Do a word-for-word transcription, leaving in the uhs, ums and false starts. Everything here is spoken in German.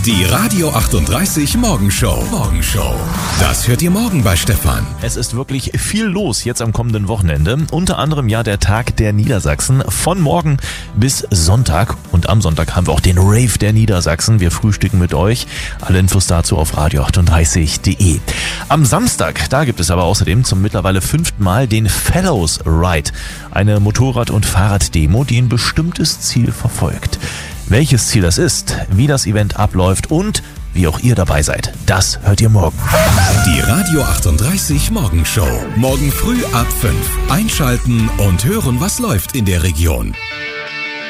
Die Radio achtunddreißig Morgenshow. Morgenshow. Das hört ihr morgen bei Stefan. Es ist wirklich viel los jetzt am kommenden Wochenende. Unter anderem ja der Tag der Niedersachsen von morgen bis Sonntag. Und am Sonntag haben wir auch den Rave der Niedersachsen. Wir frühstücken mit euch. Alle Infos dazu auf radio achtunddreißig punkt de. Am Samstag, da gibt es aber außerdem zum mittlerweile fünften Mal den Fellows Ride. Eine Motorrad- und Fahrraddemo, die ein bestimmtes Ziel verfolgt. Welches Ziel das ist, wie das Event abläuft und wie auch ihr dabei seid, das hört ihr morgen. Die Radio achtunddreißig Morgenshow. Morgen früh ab fünf. Einschalten und hören, was läuft in der Region.